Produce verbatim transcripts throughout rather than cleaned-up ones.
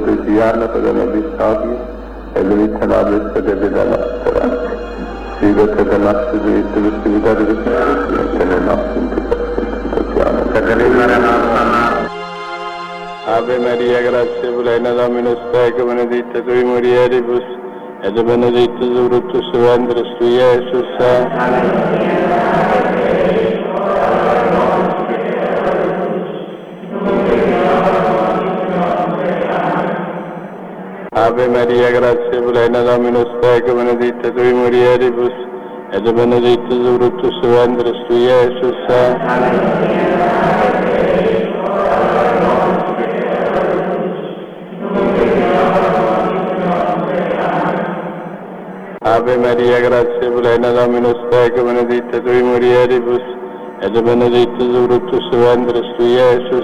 Luciana per la vittoria e l'unità nostra della nostra. Scrivete da nostra diritta l'estività di Cristo e le nostre tentazioni. Caterina nostra. Ave Maria, grazia plena, Dominus tecum, benedicta tui mulieribus, et benedictus fructus ventris tui, Iesus. Ave Maria, grazia plena, Dominus tecum, benedicta tui mulieribus, et benedictus fructus ventris tui, Iesus. Ave Maria, grazia plena, Dominus tecum, benedicta tui mulieribus, et benedictus fructus ventris tui, Iesus.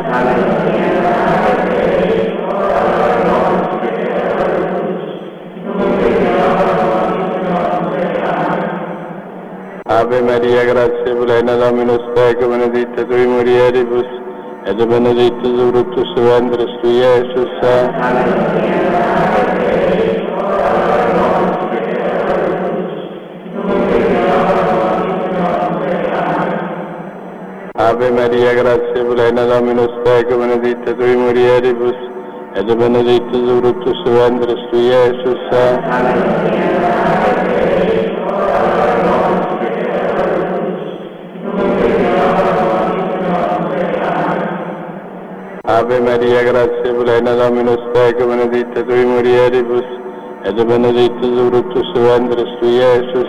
Ave Maria, grazia plena, Dominus tecum, benedicta tui mulieribus, et benedictus fructus ventris tui, Iesus. Ave Maria, grazia plena, Dominus tecum, benedicta tui mulieribus, et benedictus fructus ventris tui, Iesus. Ave Maria, grazia plena, Dominus tecum, benedicta tui mulieribus, et benedictus fructus ventris tui, Iesus.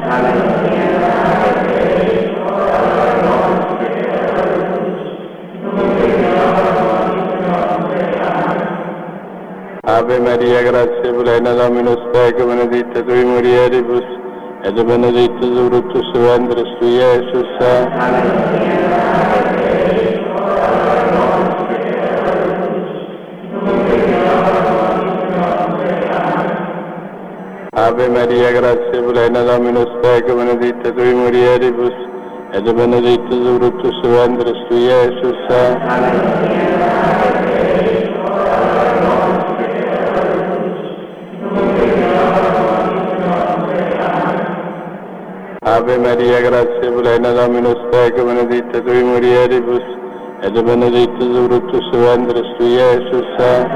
Ave Maria, grazia plena, Dominus tecum, benedicta tui mulieribus, et benedictus fructus ventris tui, Iesus. Ave Maria, grazia plena, Dominus tecum, benedicta tui mulieribus, et benedictus fructus ventris tui, Iesus. Ave Maria, grazia plena, Dominus tecum, benedicta tui mulieribus, et benedictus fructus ventris tui, Iesus.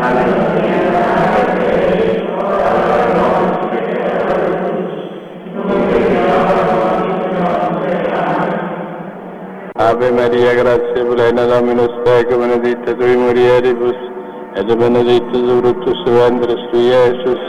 Ave Maria, grazia plena, Dominus tecum, benedicta tui mulieribus, et benedictus fructus ventris tui, Iesus.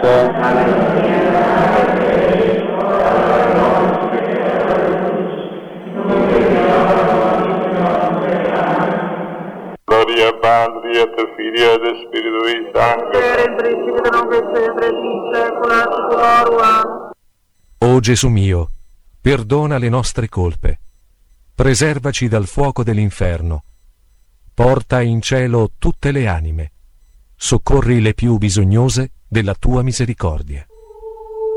Gloria Patri et Filii et Spiritui Sancti. Per il principio non sempre in secula seculorum. O Gesù mio, perdona le nostre colpe, preservaci dal fuoco dell'inferno, porta in cielo tutte le anime, soccorri le più bisognose della tua misericordia.